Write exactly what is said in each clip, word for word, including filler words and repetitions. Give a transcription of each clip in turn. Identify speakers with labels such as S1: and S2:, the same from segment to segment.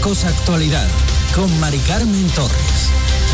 S1: Arcos Actualidad, con Mari Carmen Torres.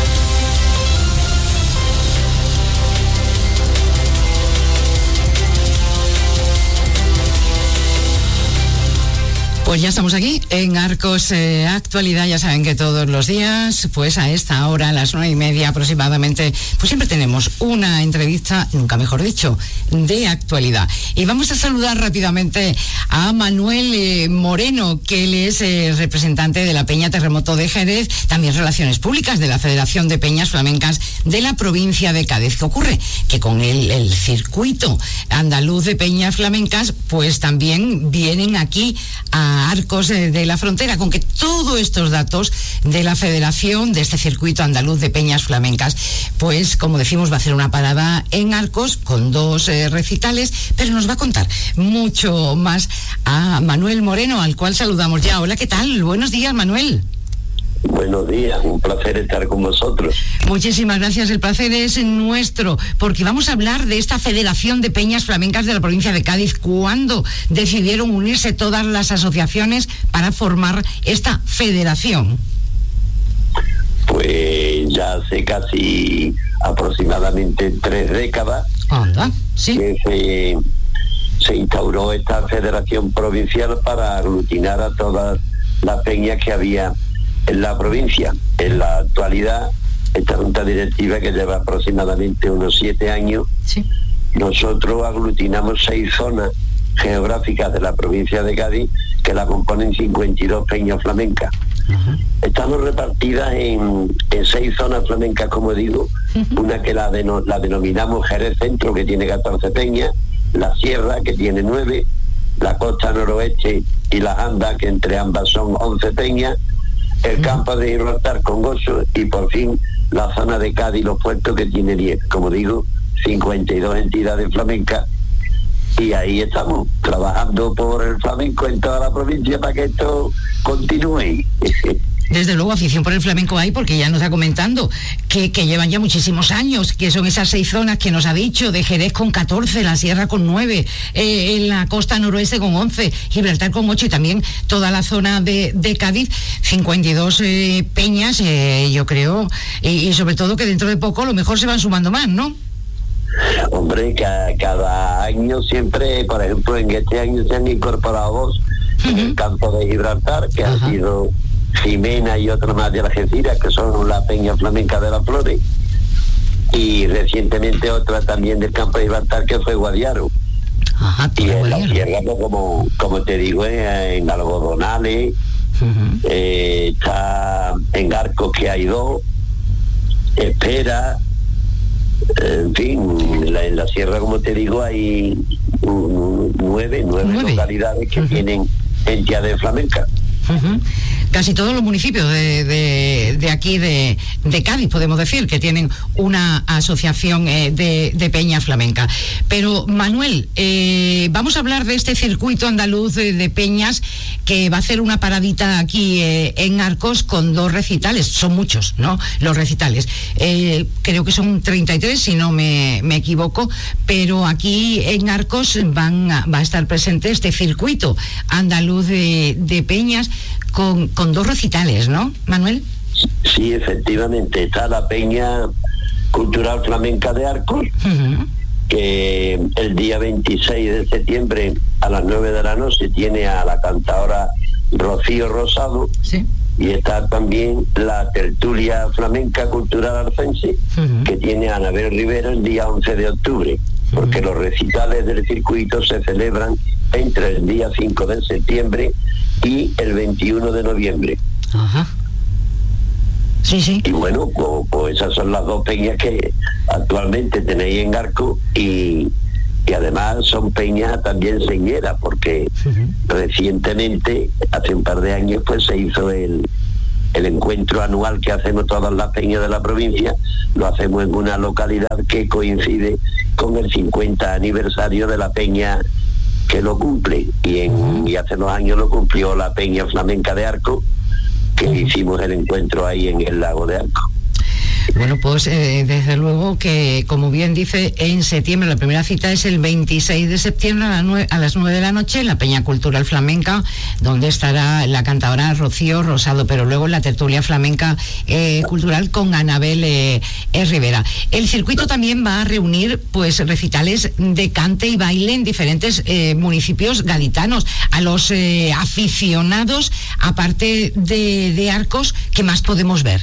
S2: Pues ya estamos aquí en Arcos eh, Actualidad. Ya saben que todos los días, pues a esta hora, a las nueve y media aproximadamente, pues siempre tenemos una entrevista, nunca mejor dicho, de actualidad. Y vamos a saludar rápidamente a Manuel eh, Moreno, que él es eh, representante de la Peña Terremoto de Jerez, también Relaciones Públicas de la Federación de Peñas Flamencas de la provincia de Cádiz. ¿Qué ocurre? Que con el, el circuito andaluz de Peñas Flamencas, pues también vienen aquí a Arcos de la Frontera, con que todos estos datos de la Federación, de este circuito andaluz de Peñas Flamencas, pues como decimos va a hacer una parada en Arcos con dos eh, recitales, pero nos va a contar mucho más a Manuel Moreno, al cual saludamos ya. Hola, ¿qué tal? Buenos días, Manuel.
S3: Buenos días, un placer estar con vosotros.
S2: Muchísimas gracias, el placer es nuestro, porque vamos a hablar de esta Federación de Peñas Flamencas de la provincia de Cádiz. ¿Cuándo decidieron unirse todas las asociaciones para formar esta federación?
S3: Pues ya hace casi aproximadamente tres décadas
S2: Anda, ¿sí?
S3: que se, se instauró esta federación provincial para aglutinar a todas las peñas que había en la provincia. En la actualidad, esta junta directiva, que lleva aproximadamente unos siete años, sí, nosotros aglutinamos seis zonas geográficas de la provincia de Cádiz, que la componen cincuenta y dos peñas flamencas. Uh-huh. Estamos repartidas en, en seis zonas flamencas, como digo. Uh-huh. Una que la, deno, la denominamos Jerez Centro, que tiene catorce peñas, la Sierra, que tiene nueve, la Costa Noroeste y las Andas, que entre ambas son once peñas, el campo de Gibraltar con ocho, y por fin la zona de Cádiz, los puertos, que tiene diez. Como digo, cincuenta y dos entidades flamencas, y ahí estamos trabajando por el flamenco en toda la provincia para que esto continúe.
S2: Desde luego, afición por el flamenco hay, porque ya nos está comentando que, que llevan ya muchísimos años, que son esas seis zonas que nos ha dicho, de Jerez con catorce, la Sierra con nueve, eh, en la costa noroeste con once, Gibraltar con ocho, y también toda la zona de, de Cádiz, cincuenta y dos eh, peñas, eh, yo creo, y, y sobre todo que dentro de poco a lo mejor se van sumando más, ¿no?
S3: Hombre, cada, cada año siempre, por ejemplo, en este año se han incorporado dos, uh-huh, en el campo de Gibraltar, que uh-huh, han sido Jimena y otra más de Algeciras, que son la Peña Flamenca de las Flores, y recientemente otra también del campo de Gibraltar, que fue Guadiaro. Ajá, y en la Sierra, pues, como, como te digo, eh, en Algodonales, uh-huh, eh, está en Arcos, que hay dos, Espera, en fin, en la, en la Sierra, como te digo, hay un, nueve, nueve, nueve localidades que uh-huh, tienen entidades flamencas.
S2: Uh-huh. Casi todos los municipios de, de, de aquí de, de Cádiz, podemos decir, que tienen una asociación eh, de, de peña flamenca. Pero, Manuel, eh, vamos a hablar de este circuito andaluz de, de peñas, que va a hacer una paradita aquí eh, en Arcos con dos recitales. Son muchos, ¿no?, los recitales. Eh, creo que son treinta y tres, si no me, me equivoco, pero aquí en Arcos van a, va a estar presente este circuito andaluz de, de peñas con, con dos recitales, ¿no, Manuel?
S3: Sí, efectivamente, está la Peña Cultural Flamenca de Arcos, uh-huh, que el día veintiséis de septiembre a las nueve de la noche tiene a la cantadora Rocío Rosado, sí, y está también la Tertulia Flamenca Cultural Arcense, uh-huh, que tiene a Anabel Rivera el día once de octubre, porque uh-huh, los recitales del circuito se celebran entre el día cinco de septiembre y el veintiuno de noviembre.
S2: Ajá. Sí, sí.
S3: Y bueno, pues, pues esas son las dos peñas que actualmente tenéis en Arco, y, y además son peñas también señeras, porque uh-huh, recientemente, hace un par de años, pues se hizo el, el encuentro anual que hacemos todas las peñas de la provincia. Lo hacemos en una localidad que coincide con el cincuenta aniversario de la peña que lo cumple, y, en, y hace dos años lo cumplió la Peña Flamenca de Arco, que hicimos el encuentro ahí en el lago de Arco.
S2: Bueno, pues eh, desde luego que, como bien dice, en septiembre, la primera cita es el veintiséis de septiembre a, la nue- a las nueve de la noche en la Peña Cultural Flamenca, donde estará la cantadora Rocío Rosado, pero luego en la tertulia flamenca eh, cultural con Anabel eh, eh, Rivera. El circuito también va a reunir pues recitales de cante y baile en diferentes eh, municipios gaditanos. A los eh, aficionados, aparte de, de Arcos, ¿qué más podemos ver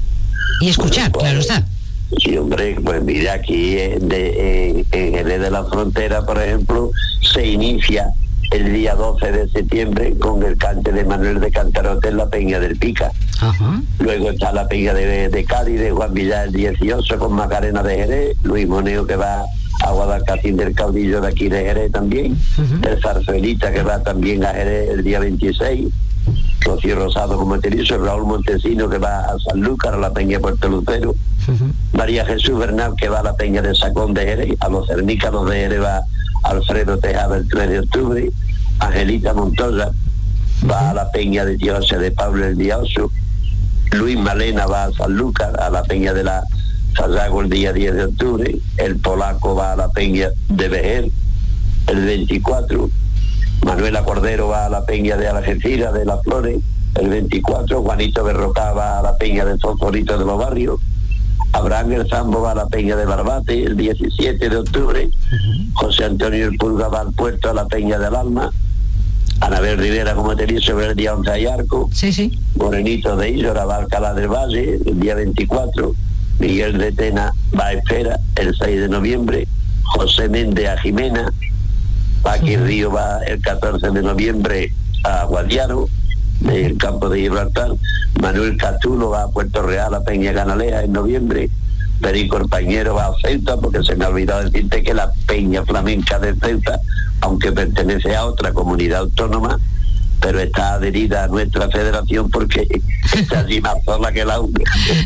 S2: y escuchar?
S3: Pues,
S2: claro está.
S3: Sí, hombre, pues mira, aquí en, de, en, en Jerez de la Frontera, por ejemplo, se inicia el día doce de septiembre con el cante de Manuel de Cantarote en la Peña del Pica.
S2: Ajá.
S3: Luego está la Peña de, de Cádiz, de Juan Villar el dieciocho con Macarena de Jerez, Luis Moneo que va a Guadalcacín del Caudillo de aquí de Jerez también, uh-huh. El Zarzuelita que va también a Jerez el día veintiséis, Rocío Rosado, como te he dicho, Raúl Montesino que va a Sanlúcar, a la Peña de Puerto Lucero, uh-huh. María Jesús Bernal que va a la Peña de Sacón de Jerez, a los Cernícanos de Jerez va Alfredo Tejada el tres de octubre, Angelita Montoya uh-huh. va a la Peña de Dios de Pablo el día ocho, Luis Malena va a Sanlúcar, a la Peña de la Sayago el día diez de octubre, el Polaco va a la Peña de Vejer el veinticuatro, Manuela Cordero va a la Peña de Algeciras de Las Flores el veinticuatro, Juanito Berroca va a la Peña de Fosforito de los Barrios, Abraham El Zambo va a la Peña de Barbate el diecisiete de octubre, José Antonio El Pulga va al puerto a la Peña del Alma, Anabel Rivera, como te dije, sobre el día once hay Arco,
S2: sí, sí.
S3: Morenito de Illora va a Alcalá del Valle el día veinticuatro, Miguel de Tena va a Espera el seis de noviembre, José Méndez a Jimena, Paqui uh-huh. Río va el catorce de noviembre a Guadiaro, del campo de Gibraltar, Manuel Catulo va a Puerto Real a Peña Canaleja en noviembre, Perico el Pañero va a Ceuta, porque se me ha olvidado decirte que la Peña Flamenca de Ceuta, aunque pertenece a otra comunidad autónoma, pero está adherida a nuestra federación porque está allí más sola que la otra.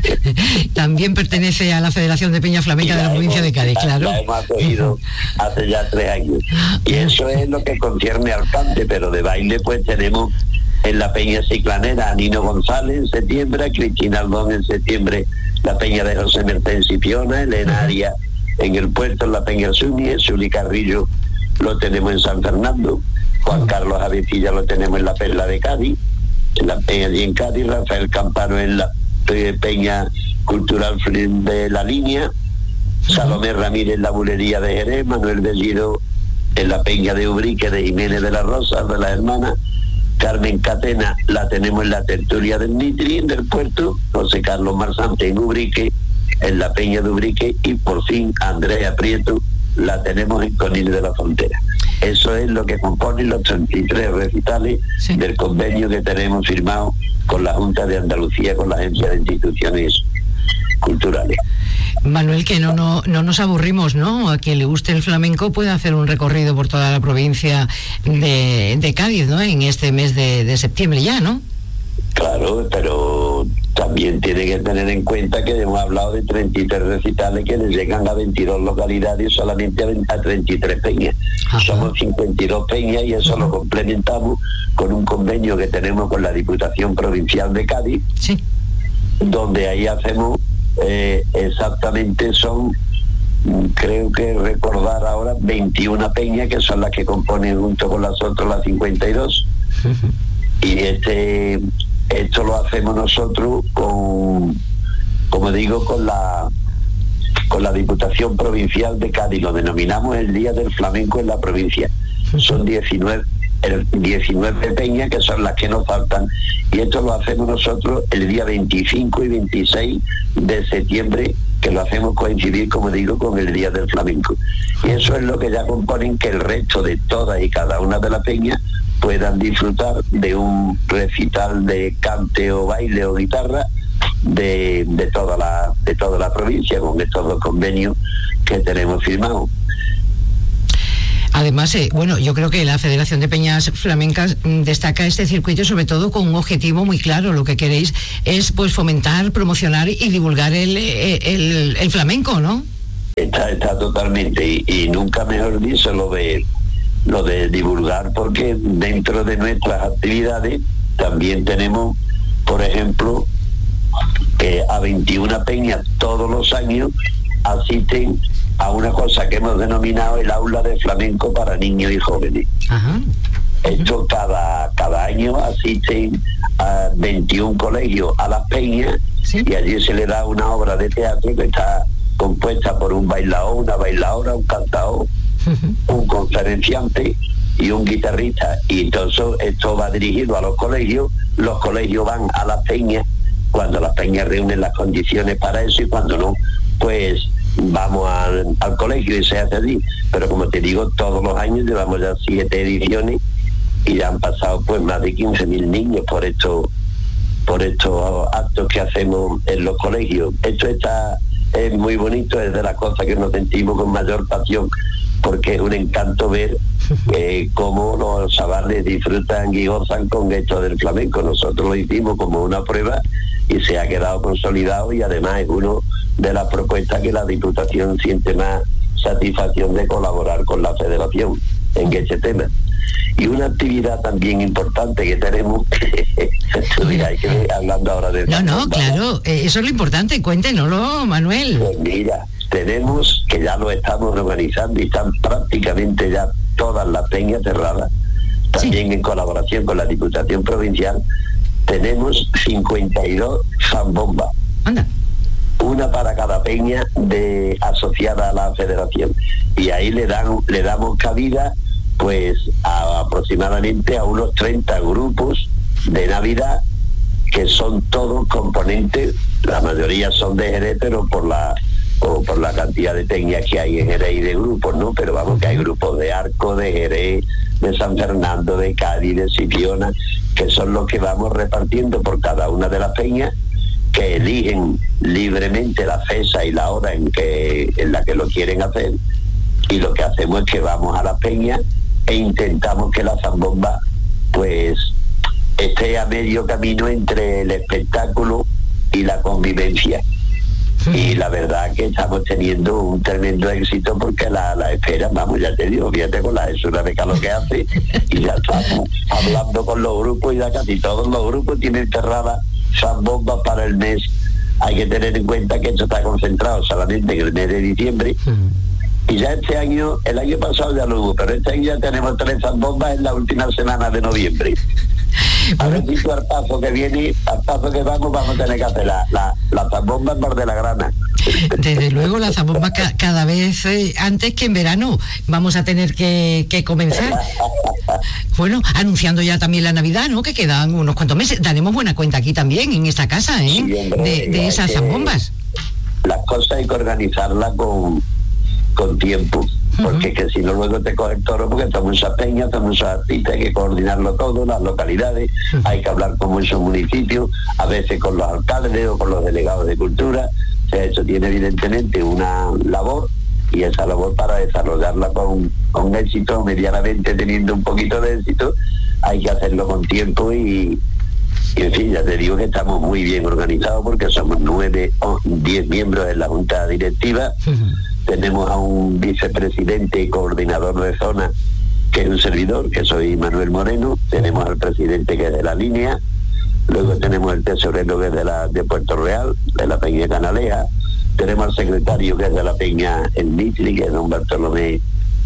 S2: También pertenece a la Federación de Peña Flamenca de la provincia de Cádiz, claro.
S3: La hemos acogido hace ya tres años. Y eso es lo que concierne al cante, pero de baile pues tenemos en la Peña Ciclanera a Nino González en septiembre, a Cristina Aldón en septiembre, la Peña de José Merced en Cipiona, Elena Arias en el puerto, en la Peña Suni, Zuli Carrillo lo tenemos en San Fernando, Juan Carlos Avecilla lo tenemos en la Perla de Cádiz, en la Peña allí en Cádiz, Rafael Campano en la Peña Cultural de la Línea, Salomé Ramírez en la Bulería de Jerez, Manuel Bellido en la Peña de Ubrique de Jiménez de la Rosa, de las hermanas, Carmen Catena la tenemos en la tertulia del Nitri, del puerto, José Carlos Marsante en Ubrique, en la Peña de Ubrique, y por fin Andrea Prieto la tenemos en Conil de la Frontera. Eso es lo que componen los treinta y tres recitales sí. del convenio que tenemos firmado con la Junta de Andalucía, con la Agencia de Instituciones Culturales.
S2: Manuel, que no, no, no nos aburrimos, ¿no? A quien le guste el flamenco puede hacer un recorrido por toda la provincia de, de Cádiz, ¿no? En este mes de, de septiembre ya, ¿no?
S3: Claro, pero también tiene que tener en cuenta que hemos hablado de treinta y tres recitales que les llegan a veintidós localidades y solamente a treinta y tres peñas. Ajá. Somos cincuenta y dos peñas y eso Ajá. lo complementamos con un convenio que tenemos con la Diputación Provincial de Cádiz, sí. donde ahí hacemos eh, exactamente son, creo que recordar ahora, veintiuna peñas que son las que componen junto con las otras las cincuenta y dos. Ajá. Y este esto lo hacemos nosotros con, como digo, con la con la Diputación Provincial de Cádiz. Lo denominamos el Día del Flamenco en la provincia. Son diecinueve, diecinueve peñas que son las que nos faltan, y esto lo hacemos nosotros el día veinticinco y veintiséis de septiembre, que lo hacemos coincidir, como digo, con el Día del Flamenco. Y eso es lo que ya componen que el resto de todas y cada una de las peñas puedan disfrutar de un recital de cante o baile o guitarra de, de toda la de toda la provincia, con estos dos convenios que tenemos firmados.
S2: Además, eh, bueno, yo creo que la Federación de Peñas Flamencas mm, destaca este circuito sobre todo con un objetivo muy claro. Lo que queréis es pues fomentar, promocionar y divulgar el, el, el flamenco, ¿no?
S3: Está, está totalmente, y, y nunca mejor dicho lo de lo de divulgar, porque dentro de nuestras actividades también tenemos, por ejemplo, que a veintiuna peñas todos los años asisten a una cosa que hemos denominado el aula de flamenco para niños y jóvenes. Ajá. Esto cada, cada año asisten a veintiún colegios a las peñas, ¿sí? Y allí se le da una obra de teatro que está compuesta por un bailaor, una bailaora, un cantador, uh-huh. un conferenciante y un guitarrista. Y entonces esto va dirigido a los colegios, los colegios van a las peñas cuando las peñas reúnen las condiciones para eso, y cuando no, pues vamos al, al colegio y se hace allí. Pero como te digo, todos los años llevamos ya siete ediciones y ya han pasado pues más de quince mil niños por estos por estos actos que hacemos en los colegios. Esto está es muy bonito, es de las cosas que nos sentimos con mayor pasión, porque es un encanto ver eh, cómo los chavales disfrutan y gozan con esto del flamenco. Nosotros lo hicimos como una prueba y se ha quedado consolidado, y además es una de las propuestas que la Diputación siente más satisfacción de colaborar con la Federación en este tema. Y una actividad también importante que tenemos, tú dirás que hablando ahora de...
S2: No, no, claro, eh, eso es lo importante, cuéntenoslo, Manuel.
S3: Pues mira, tenemos, que ya lo estamos organizando y están prácticamente ya todas las peñas cerradas, también sí. En colaboración con la Diputación Provincial, tenemos cincuenta y dos zambombas. Anda. Una para cada peña de asociada a la Federación. Y ahí le dan le damos cabida pues a, aproximadamente a unos treinta grupos de Navidad, que son todos componentes, la mayoría son de Jerez, pero por la o por la cantidad de peñas que hay en Jerez y de grupos, ¿no? Pero vamos, que hay grupos de Arco, de Jerez, de San Fernando, de Cádiz, de Sipiona, que son los que vamos repartiendo por cada una de las peñas, que eligen libremente la fecha y la hora en que en la que lo quieren hacer, y lo que hacemos es que vamos a la peña e intentamos que la zambomba pues esté a medio camino entre el espectáculo y la convivencia. Y la verdad que estamos teniendo un tremendo éxito, porque la, la espera, vamos, ya te digo, fíjate con la esura de calor que hace, y ya estamos hablando con los grupos, y ya casi todos los grupos tienen cerrada zambomba para el mes. Hay que tener en cuenta que esto está concentrado solamente en el mes de diciembre, y ya este año, el año pasado ya lo hubo, pero este año ya tenemos tres zambombas en la última semana de noviembre. A ver si al paso que viene, al paso que vamos, vamos a tener que hacer la, la, la zambomba en Bar de la Grana.
S2: Desde luego, la zambomba ca- cada vez eh, antes que en verano vamos a tener que, que comenzar. Bueno, anunciando ya también la Navidad, ¿no? Que quedan unos cuantos meses. Daremos buena cuenta aquí también, en esta casa, ¿eh? Sí, hombre, de, de esas zambombas.
S3: Las cosas hay que organizarlas con, con tiempo. Porque uh-huh. que si no luego te coge el toro, porque estamos en esas peñas, estamos en esas artistas, hay que coordinarlo todo, las localidades, uh-huh. hay que hablar con muchos municipios, a veces con los alcaldes o con los delegados de cultura. O sea, eso tiene evidentemente una labor, y esa labor, para desarrollarla con, con éxito, medianamente teniendo un poquito de éxito, hay que hacerlo con tiempo. y, y en fin, ya te digo que estamos muy bien organizados, porque somos nueve o diez miembros en la Junta Directiva. Uh-huh. Tenemos a un vicepresidente y coordinador de zona, que es un servidor, que soy Manuel Moreno. Tenemos al presidente, que es de la línea. Luego tenemos el tesorero, que es de, la, de Puerto Real, de la Peña Canaleja. Tenemos al secretario, que es de la Peña El Mitri, que es don Bartolomé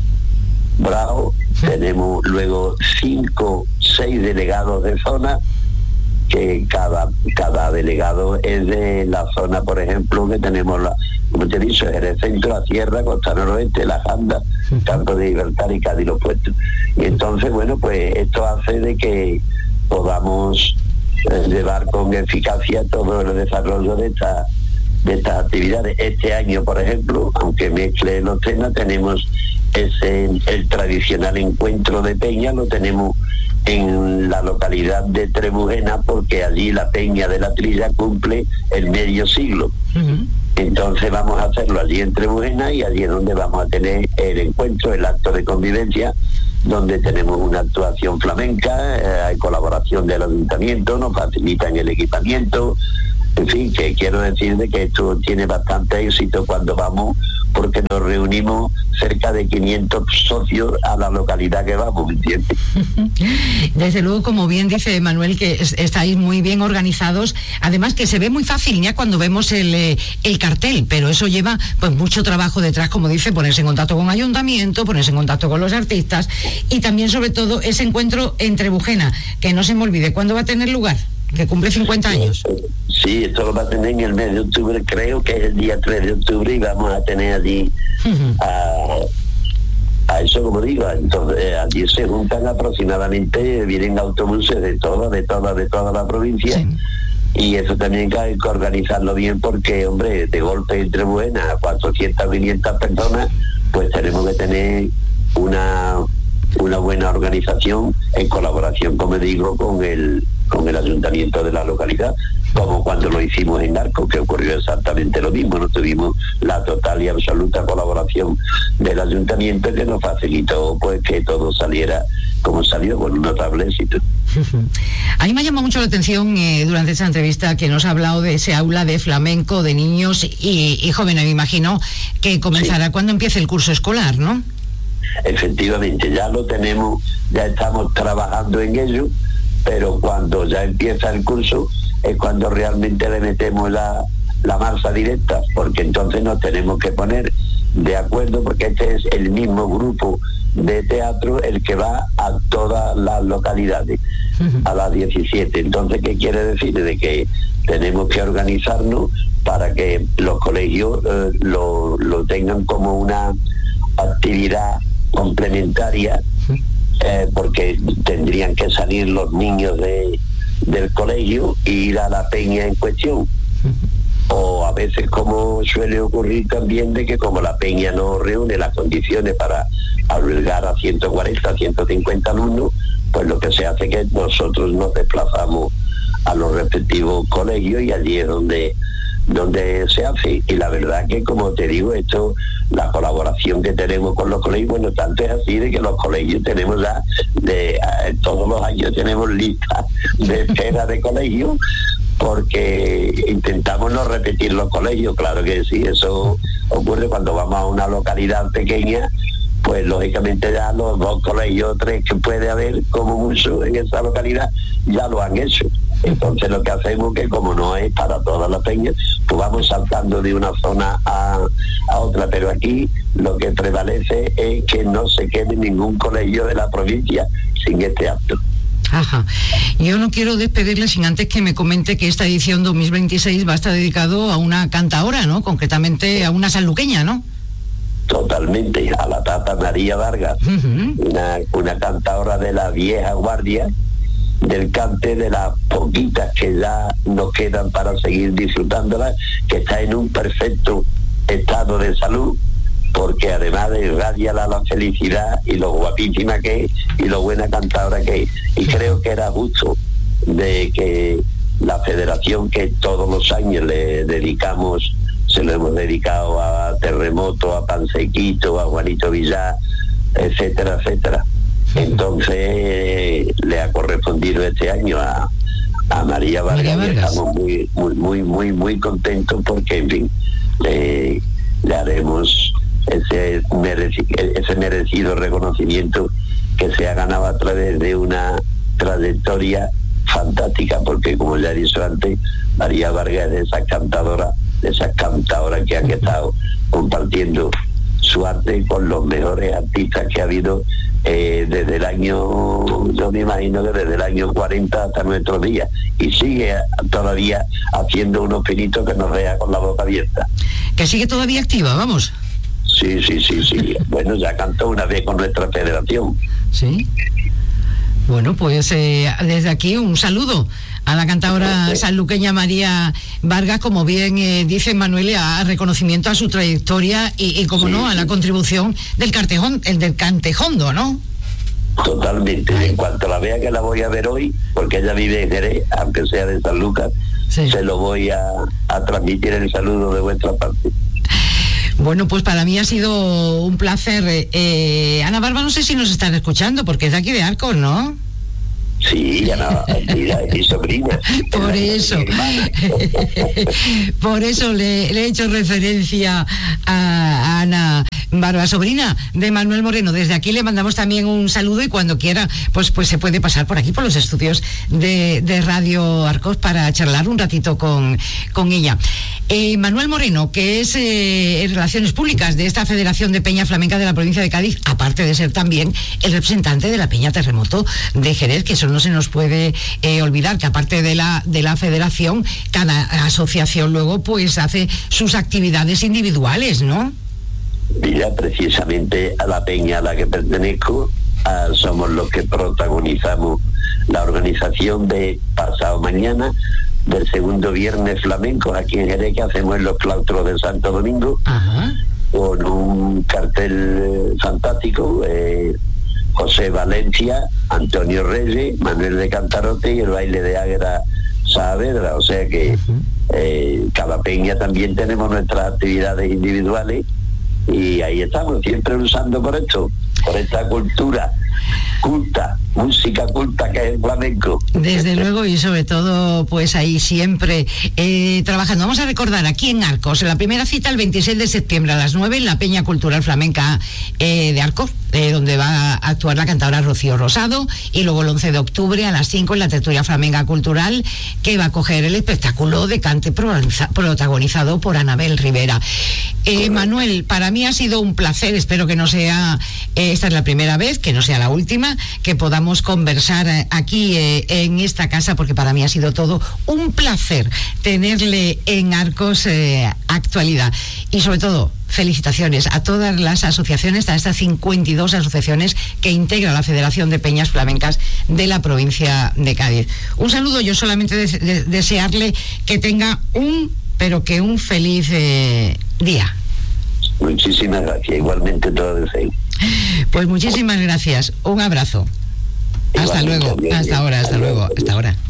S3: Bravo. Tenemos luego cinco, seis delegados de zona, que cada cada delegado es de la zona, por ejemplo, que tenemos, la, como te he dicho, Jerez Centro, la Sierra, Costa Noroeste, la Janda, Campo de Libertad y Cádiz Los Puertos. Y entonces, bueno, pues esto hace de que podamos eh, llevar con eficacia todo el desarrollo de esta de estas actividades. Este año, por ejemplo, aunque mezcle los temas, tenemos ese el tradicional encuentro de peña, lo tenemos en la localidad de Trebujena, porque allí la Peña de la Trilla cumple el medio siglo. Uh-huh. Entonces vamos a hacerlo allí en Trebujena, y allí es donde vamos a tener el encuentro, el acto de convivencia, donde tenemos una actuación flamenca, eh, hay colaboración del ayuntamiento, nos facilitan el equipamiento. En fin, que quiero decir de que esto tiene bastante éxito cuando vamos porque nos reunimos cerca de quinientos socios a la localidad que vamos, ¿me entiendes?
S2: Desde luego, como bien dice Manuel, que es, estáis muy bien organizados, además que se ve muy fácil ya cuando vemos el, eh, el cartel, pero eso lleva pues mucho trabajo detrás, como dice, ponerse en contacto con ayuntamiento, ponerse en contacto con los artistas y también sobre todo ese encuentro en Trebujena, que no se me olvide, ¿cuándo va a tener lugar? Que cumple cincuenta años.
S3: Sí, esto lo va a tener en el mes de octubre, creo que es el día tres de octubre, y vamos a tener allí uh-huh. a, a eso, como digo, entonces allí se juntan aproximadamente, vienen autobuses de toda, de toda, de toda la provincia, sí. Y eso también hay que organizarlo bien porque, hombre, de golpe entre buenas, cuatrocientas, quinientas personas, pues tenemos que tener una, una buena organización en colaboración, como digo, con el con el ayuntamiento de la localidad, como cuando lo hicimos en Arcos, que ocurrió exactamente lo mismo. No tuvimos la total y absoluta colaboración del ayuntamiento, que nos facilitó pues que todo saliera como salió, con un notable éxito.
S2: A mí me ha llamado mucho la atención eh, durante esta entrevista que nos ha hablado de ese aula de flamenco de niños y, y jóvenes. Me imagino que comenzará sí. cuando empiece el curso escolar, ¿no?
S3: Efectivamente, ya lo tenemos, ya estamos trabajando en ello, pero cuando ya empieza el curso es cuando realmente le metemos la, la marcha directa, porque entonces nos tenemos que poner de acuerdo, porque este es el mismo grupo de teatro el que va a todas las localidades, uh-huh. a las diecisiete. Entonces, ¿qué quiere decir? De que tenemos que organizarnos para que los colegios eh, lo, lo tengan como una actividad complementaria, uh-huh. eh, porque tendrían que salir los niños de, del colegio e ir a la peña en cuestión. Uh-huh. O a veces, como suele ocurrir también, de que como la peña no reúne las condiciones para albergar a ciento cuarenta, ciento cincuenta alumnos, pues lo que se hace es que nosotros nos desplazamos a los respectivos colegios y allí es donde donde se hace. Y la verdad que, como te digo, esto, la colaboración que tenemos con los colegios, bueno, tanto es así de que los colegios tenemos ya, de eh, todos los años tenemos listas de espera de colegios, porque intentamos no repetir los colegios. Claro que sí, eso ocurre cuando vamos a una localidad pequeña, pues lógicamente ya los dos colegios, tres que puede haber como mucho en esa localidad, ya lo han hecho. Entonces lo que hacemos es que, como no es para todas las peñas, pues vamos saltando de una zona a, a otra, pero aquí lo que prevalece es que no se quede ningún colegio de la provincia sin este acto.
S2: Ajá. Yo no quiero despedirle sin antes que me comente que esta edición dos mil veintiséis va a estar dedicado a una cantaora, ¿no? Concretamente a una sanluqueña, ¿no?
S3: Totalmente, a la Tata María Vargas, uh-huh. una, una cantaora de la vieja guardia del cante, de las poquitas que ya nos quedan para seguir disfrutándolas, que está en un perfecto estado de salud, porque además de irradia la, la felicidad y lo guapísima que es y lo buena cantadora que es. Y creo que era justo de que la federación, que todos los años le dedicamos, se lo hemos dedicado a Terremoto, a Pansequito, a Juanito Villar, etcétera, etcétera. Entonces le ha correspondido este año a, a María Vargas, María Vargas. Y estamos muy, muy, muy, muy, muy contentos porque, en fin, le, le haremos ese, mereci, ese merecido reconocimiento que se ha ganado a través de una trayectoria fantástica, porque, como ya he dicho antes, María Vargas es de esas cantadoras, de esas cantadoras que han estado compartiendo su arte con los mejores artistas que ha habido eh, desde el año, yo me imagino que desde el año cuarenta hasta nuestros días, y sigue todavía haciendo unos pinitos que nos vea con la boca abierta.
S2: Que sigue todavía activa, vamos.
S3: Sí, sí, sí, sí. Bueno, ya cantó una vez con nuestra federación.
S2: Sí. Bueno, pues eh, desde aquí un saludo a la cantadora sanluqueña María Vargas, como bien eh, dice Manuel, a reconocimiento a su trayectoria y, y como sí, no, a la contribución del cartejón, el del cantejondo, ¿no?
S3: Totalmente. Ay. En cuanto la vea, que la voy a ver hoy, porque ella vive en Jerez, aunque sea de San Lucas, sí. Se lo voy a, a transmitir el saludo de vuestra parte.
S2: Bueno, pues para mí ha sido un placer. Eh, Ana Barba, no sé si nos están escuchando, porque es de aquí de Arcos, ¿no?
S3: Sí, Ana, mira, es mi sobrina.
S2: Por eso, por eso le, le he hecho referencia a, a Ana Barba, sobrina de Manuel Moreno. Desde aquí le mandamos también un saludo y cuando quiera, pues, pues se puede pasar por aquí, por los estudios de, de Radio Arcos para charlar un ratito con, con ella. Eh, Manuel Moreno, que es eh, en Relaciones Públicas de esta Federación de Peña Flamenca de la provincia de Cádiz, aparte de ser también el representante de la Peña Terremoto de Jerez, que eso no se nos puede eh, olvidar, que aparte de la de la federación, cada asociación luego pues hace sus actividades individuales, ¿no?
S3: Mira, precisamente a la peña a la que pertenezco, a, somos los que protagonizamos la organización de pasado mañana del segundo viernes flamenco aquí en Jerez, que hacemos en los claustros de Santo Domingo. Ajá. Con un cartel fantástico, eh, José Valencia, Antonio Reyes, Manuel de Cantarote y el baile de Águeda Saavedra. O sea que eh, cada peña también tenemos nuestras actividades individuales y ahí estamos, siempre luchando por esto, por esta cultura culta, música culta que es el flamenco.
S2: Desde luego, y sobre todo pues ahí siempre eh, trabajando. Vamos a recordar aquí en Arcos, la primera cita el veintiséis de septiembre a las nueve en la Peña Cultural Flamenca eh, de Arcos, eh, donde va a actuar la cantadora Rocío Rosado, y luego el once de octubre a las cinco en la Tertulia Flamenca Cultural, que va a coger el espectáculo de cante protagonizado por Anabel Rivera. Eh, Manuel, para mí ha sido un placer, espero que no sea eh, esta es la primera vez, que no sea la última, que podamos conversar aquí eh, en esta casa, porque para mí ha sido todo un placer tenerle en Arcos eh, Actualidad. Y sobre todo, felicitaciones a todas las asociaciones, a estas cincuenta y dos asociaciones que integra la Federación de Peñas Flamencas de la provincia de Cádiz. Un saludo, yo solamente de- de- desearle que tenga un, pero que un feliz eh, día.
S3: Muchísimas gracias, igualmente todo deseo.
S2: Pues muchísimas gracias, un abrazo. Hasta
S3: Igualmente,
S2: luego,
S3: bien,
S2: hasta
S3: bien.
S2: ahora, hasta
S3: Hasta
S2: luego,
S3: luego.
S2: hasta ahora.